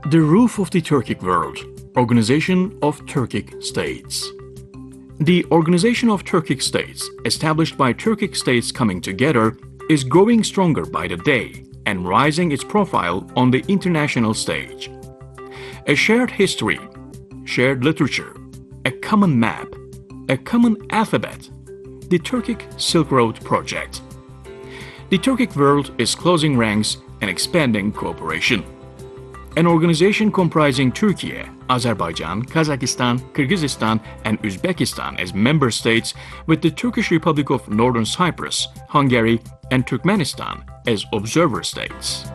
The Roof of the Turkic World, Organization of Turkic States. The Organization of Turkic States, established by Turkic states coming together, is growing stronger by the day and rising its profile on the international stage. A shared history, shared literature, a common map, a common alphabet, the Turkic Silk Road Project. The Turkic world is closing ranks and expanding cooperation. An organization comprising Turkey, Azerbaijan, Kazakhstan, Kyrgyzstan, and Uzbekistan as member states, with the Turkish Republic of Northern Cyprus, Hungary, and Turkmenistan as observer states.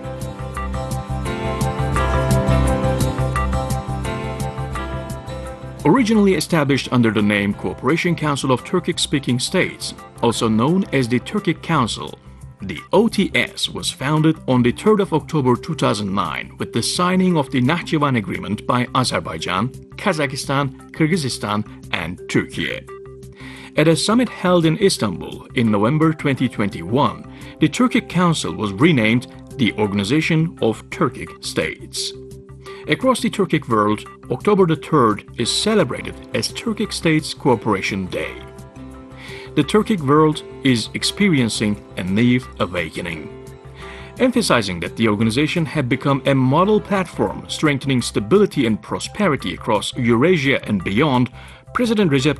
Originally established under the name Cooperation Council of Turkic-Speaking States, also known as the Turkic Council, the OTS was founded on the 3rd of October 2009 with the signing of the Nakhchivan Agreement by Azerbaijan, Kazakhstan, Kyrgyzstan, and Turkey. At a summit held in Istanbul in November 2021, the Turkic Council was renamed the Organization of Turkic States. Across the Turkic world, October the 3rd is celebrated as Turkic States Cooperation Day. The Turkic world is experiencing a new awakening. Emphasizing that the organization had become a model platform strengthening stability and prosperity across Eurasia and beyond, President Recep